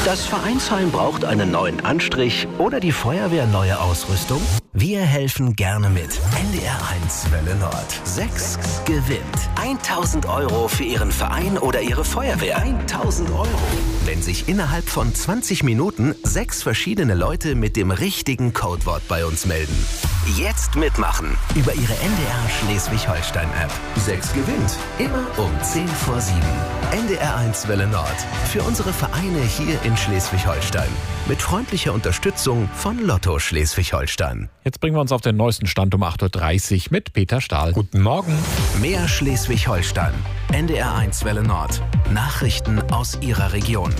Das Vereinsheim braucht einen neuen Anstrich oder die Feuerwehr neue Ausrüstung? Wir helfen gerne mit. NDR1 Welle Nord. 6 gewinnt. 1.000 € für Ihren Verein oder Ihre Feuerwehr. 1.000 €. Wenn sich innerhalb von 20 Minuten 6 verschiedene Leute mit dem richtigen Codewort bei uns melden. Jetzt mitmachen. Über Ihre NDR Schleswig-Holstein-App. 6 gewinnt. Immer um 10 vor 7. NDR1 Welle Nord. Für unsere Vereine hier in Schleswig-Holstein. Mit freundlicher Unterstützung von Lotto Schleswig-Holstein. Jetzt bringen wir uns auf den neuesten Stand um 8.30 Uhr mit Peter Stahl. Guten Morgen. Mehr Schleswig-Holstein. NDR1 Welle Nord. Nachrichten aus Ihrer Region.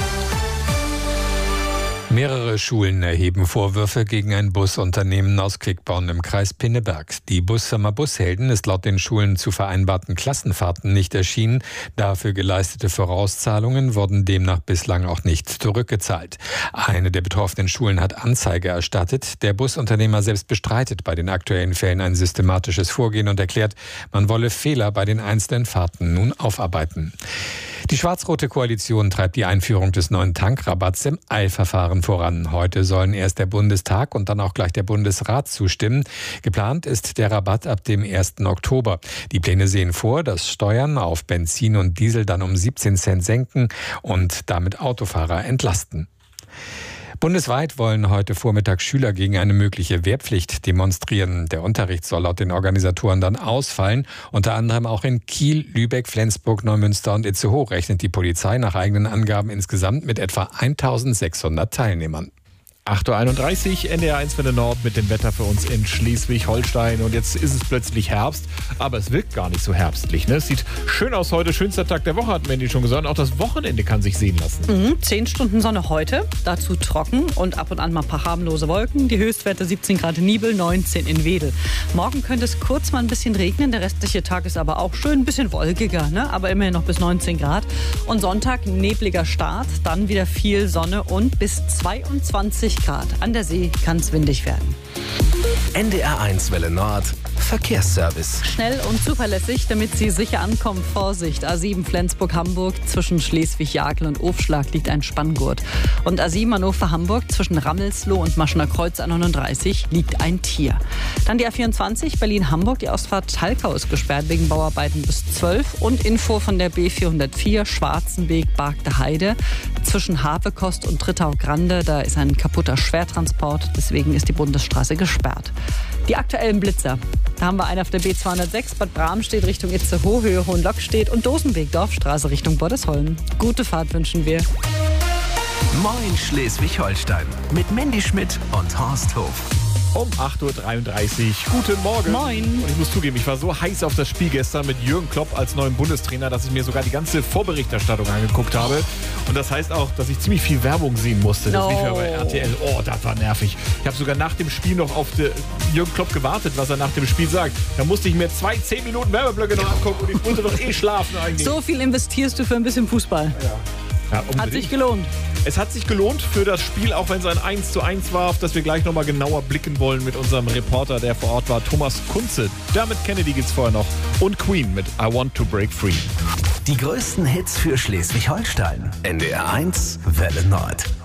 Mehrere Schulen erheben Vorwürfe gegen ein Busunternehmen aus Quickborn im Kreis Pinneberg. Die Busfirma Bushelden ist laut den Schulen zu vereinbarten Klassenfahrten nicht erschienen. Dafür geleistete Vorauszahlungen wurden demnach bislang auch nicht zurückgezahlt. Eine der betroffenen Schulen hat Anzeige erstattet. Der Busunternehmer selbst bestreitet bei den aktuellen Fällen ein systematisches Vorgehen und erklärt, man wolle Fehler bei den einzelnen Fahrten nun aufarbeiten. Die schwarz-rote Koalition treibt die Einführung des neuen Tankrabatts im Eilverfahren voran. Heute sollen erst der Bundestag und dann auch gleich der Bundesrat zustimmen. Geplant ist der Rabatt ab dem 1. Oktober. Die Pläne sehen vor, dass Steuern auf Benzin und Diesel dann um 17 Cent senken und damit Autofahrer entlasten. Bundesweit wollen heute Vormittag Schüler gegen eine mögliche Wehrpflicht demonstrieren. Der Unterricht soll laut den Organisatoren dann ausfallen. Unter anderem auch in Kiel, Lübeck, Flensburg, Neumünster und Itzehoe rechnet die Polizei nach eigenen Angaben insgesamt mit etwa 1.600 Teilnehmern. 8.31 Uhr, NDR1 Welle Nord mit dem Wetter für uns in Schleswig-Holstein. Und jetzt ist es plötzlich Herbst, aber es wirkt gar nicht so herbstlich. Ne? Es sieht schön aus heute, schönster Tag der Woche, hat Mandy schon gesagt. Auch das Wochenende kann sich sehen lassen. 10 Stunden Sonne heute, dazu trocken und ab und an mal ein paar harmlose Wolken. Die Höchstwerte 17 Grad in Niebel, 19 in Wedel. Morgen könnte es kurz mal ein bisschen regnen, der restliche Tag ist aber auch schön, ein bisschen wolkiger, ne? Aber immerhin noch bis 19 Grad. Und Sonntag nebliger Start, dann wieder viel Sonne und bis 22 Grad. An der See kann es windig werden. NDR1 Welle Nord. Verkehrsservice. Schnell und zuverlässig, damit Sie sicher ankommen. Vorsicht, A7 Flensburg-Hamburg. Zwischen Schleswig-Jakel und Ofschlag liegt ein Spanngurt. Und A7 Hannover-Hamburg. Zwischen Rammelsloh und Maschener Kreuz A39 liegt ein Tier. Dann die A24 Berlin-Hamburg. Die Ausfahrt Talkau ist gesperrt wegen Bauarbeiten bis 12. Und Info von der B404 Schwarzenweg-Bargte Heide. Zwischen Havekost und Trittau Grande. Da ist ein kaputter Schwertransport. Deswegen ist die Bundesstraße gesperrt. Die aktuellen Blitzer. Da haben wir einen auf der B206, Bad Bramstedt Richtung Itzehoe, Höhe Hohenlockstedt und Dosenweg, Dorfstraße Richtung Bordesholm. Gute Fahrt wünschen wir. Moin Schleswig-Holstein mit Mandy Schmidt und Horst Hof. Um 8.33 Uhr. Guten Morgen. Moin. Und ich muss zugeben, ich war so heiß auf das Spiel gestern mit Jürgen Klopp als neuen Bundestrainer, dass ich mir sogar die ganze Vorberichterstattung angeguckt habe. Und das heißt auch, dass ich ziemlich viel Werbung sehen musste. Das lief ja bei RTL. Oh, das war nervig. Ich habe sogar nach dem Spiel noch auf Jürgen Klopp gewartet, was er nach dem Spiel sagt. Da musste ich mir 2 10 Minuten Werbeblöcke noch angucken und ich wollte doch schlafen eigentlich. So viel investierst du für ein bisschen Fußball. Ja, hat sich gelohnt. Es hat sich gelohnt für das Spiel, auch wenn es ein 1:1 war, auf das wir gleich nochmal genauer blicken wollen mit unserem Reporter, der vor Ort war, Thomas Kunze. Dermot Kennedy gibt's vorher noch und Queen mit I Want to Break Free. Die größten Hits für Schleswig-Holstein. NDR1 Welle Nord.